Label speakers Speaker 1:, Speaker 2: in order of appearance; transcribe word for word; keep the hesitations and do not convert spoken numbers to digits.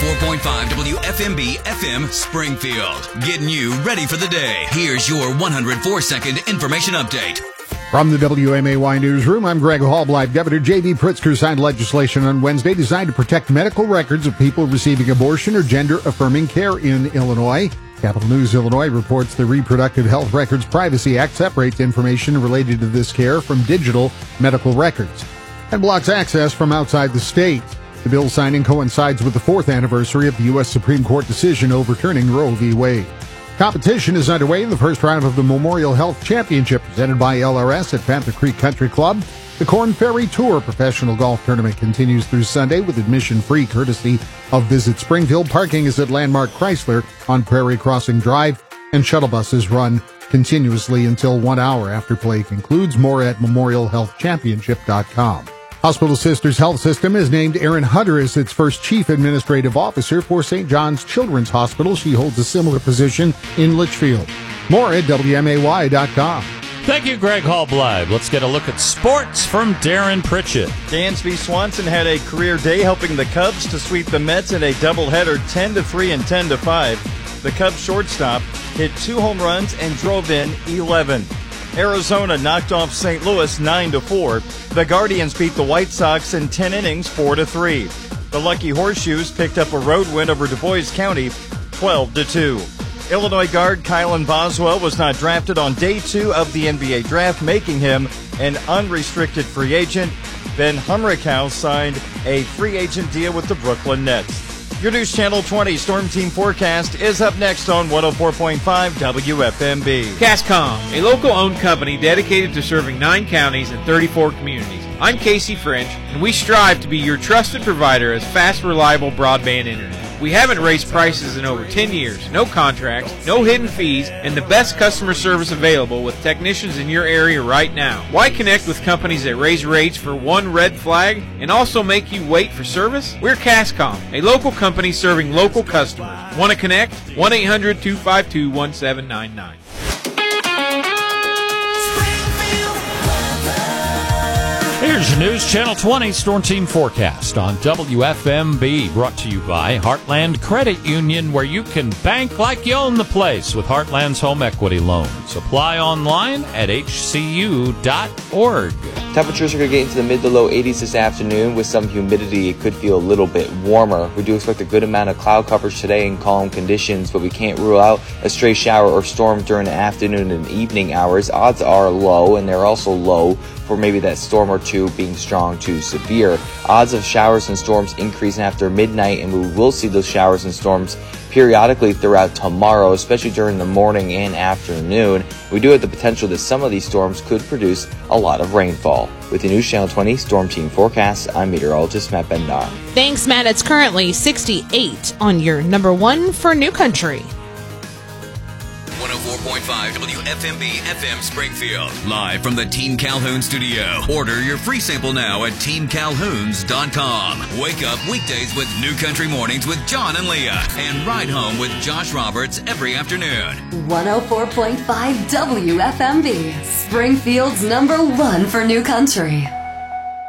Speaker 1: four point five W F M B F M Springfield. Getting you ready for the day. Here's your one hundred four second information update.
Speaker 2: From the W M A Y Newsroom, I'm Greg Hallbleib. Governor J B. Pritzker signed legislation on Wednesday designed to protect medical records of people receiving abortion or gender-affirming care in Illinois. Capital News Illinois reports the Reproductive Health Records Privacy Act separates information related to this care from digital medical records and blocks access from outside the state. The bill signing coincides with the fourth anniversary of the U S. Supreme Court decision overturning Roe v. Wade. Competition is underway in the first round of the Memorial Health Championship presented by L R S at Panther Creek Country Club. The Corn Ferry Tour professional golf tournament continues through Sunday with admission free courtesy of Visit Springfield. Parking is at Landmark Chrysler on Prairie Crossing Drive, and shuttle buses run continuously until one hour after play concludes. More at memorial health championship dot com. Hospital Sisters Health System has named Erin Hunter as its first Chief Administrative Officer for Saint John's Children's Hospital. She holds a similar position in Litchfield. More at W M A Y dot com.
Speaker 3: Thank you, Greg Hallbleib. Let's get a look at sports from Darren Pritchett.
Speaker 4: Dansby Swanson had a career day helping the Cubs to sweep the Mets in a doubleheader ten to three and ten to five. The Cubs shortstop hit two home runs and drove in eleven. Arizona knocked off Saint Louis nine to four. The Guardians beat the White Sox in ten innings four to three. The Lucky Horseshoes picked up a road win over Du Bois County twelve to two. Illinois guard Kylan Boswell was not drafted on day two of the N B A draft, making him an unrestricted free agent. Ben Humrichow signed a free agent deal with the Brooklyn Nets. Your News Channel twenty Storm Team Forecast is up next on one oh four point five W F M B.
Speaker 5: Cascom, a local-owned company dedicated to serving nine counties and thirty-four communities. I'm Casey French, and we strive to be your trusted provider of fast, reliable broadband internet. We haven't raised prices in over ten years, no contracts, no hidden fees, and the best customer service available with technicians in your area right now. Why connect with companies that raise rates for one red flag and also make you wait for service? We're Cascom, a local company serving local customers. Want to connect? one eight hundred two five two one seven nine nine.
Speaker 3: Here's your News Channel twenty Storm Team Forecast on W F M B, brought to you by Heartland Credit Union, where you can bank like you own the place with Heartland's home equity loans. Apply online at H C U dot org.
Speaker 6: Temperatures are going to get into the mid to low eighties this afternoon with some humidity. It could feel a little bit warmer. We do expect a good amount of cloud coverage today and calm conditions, but we can't rule out a stray shower or storm during the afternoon and evening hours. Odds are low, and they're also low for maybe that storm or two being strong to severe. Odds of showers and storms increasing after midnight, and we will see those showers and storms periodically throughout tomorrow, especially during the morning and afternoon. We do have the potential that some of these storms could produce a lot of rainfall. With the News Channel twenty Storm Team Forecast, I'm meteorologist Matt Bendar.
Speaker 7: Thanks, Matt. It's currently sixty-eight on your number one for New Country.
Speaker 1: one oh four point five W F M B F M Springfield. Live from the Team Calhoun studio. Order your free sample now at team calhouns dot com. Wake up weekdays with New Country Mornings with John and Leah. And ride home with Josh Roberts every afternoon.
Speaker 8: one oh four point five W F M B. Springfield's number one for New Country.